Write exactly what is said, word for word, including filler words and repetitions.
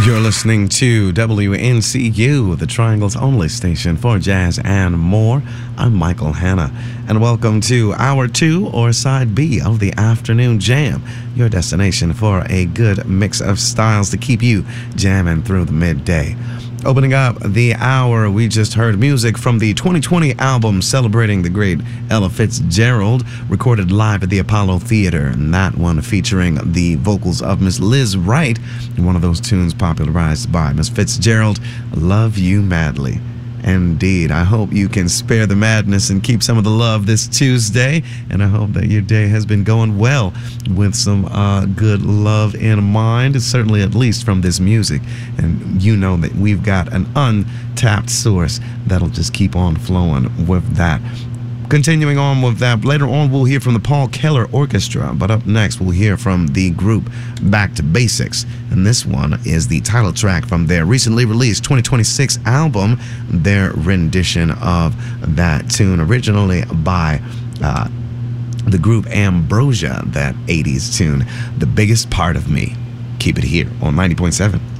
You're listening to W N C U, the Triangle's only station for jazz and more. I'm Michael Hanna, and welcome to Hour two, or Side B, of the Afternoon Jam, your destination for a good mix of styles to keep you jamming through the midday. Opening up the hour, we just heard music from the twenty twenty album celebrating the great Ella Fitzgerald, recorded live at the Apollo Theater, and that one featuring the vocals of Miss Liz Wright, and one of those tunes popularized by Miss Fitzgerald, Love You Madly. Indeed, I hope you can spare the madness and keep some of the love this Tuesday, and I hope that your day has been going well with some uh, good love in mind, certainly at least from this music. And you know that we've got an untapped source that'll just keep on flowing with that. Continuing on with that, later on we'll hear from the Paul Keller Orchestra, but up next we'll hear from the group Back to Basics, and this one is the title track from their recently released twenty twenty-six album, their rendition of that tune, originally by uh, the group Ambrosia, that eighties tune, The Biggest Part of Me. Keep it here on ninety point seven.